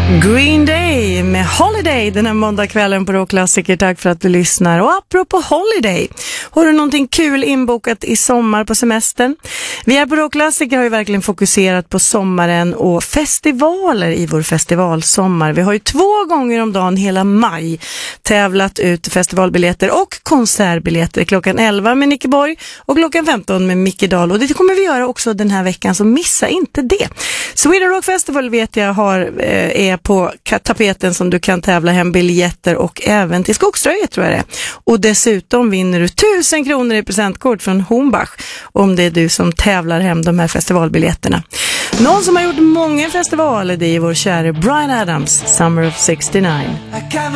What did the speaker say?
Green Day med Holiday den här måndagskvällen på Rockklassiker. Tack för att du lyssnar. Och apropå Holiday, har du någonting kul inbokat i sommar på semestern? Vi här på Rockklassiker har ju verkligen fokuserat på sommaren och festivaler i vår festivalsommar. Vi har ju 2 gånger om dagen hela maj tävlat ut festivalbiljetter och konsertbiljetter klockan 11 med Nicke Borg och klockan 15 med Micke Dahl. Och det kommer vi göra också den här veckan, så missa inte det. Sweden Rock Festival vet jag är på tapeten som du kan tävla hem biljetter och även till Skogströjet tror jag det. Och dessutom vinner du 1000 kronor i presentkort från Hornbach om det är du som tävlar hem de här festivalbiljetterna. Någon som har gjort många festivaler, det är vår kära Bryan Adams, Summer of '69.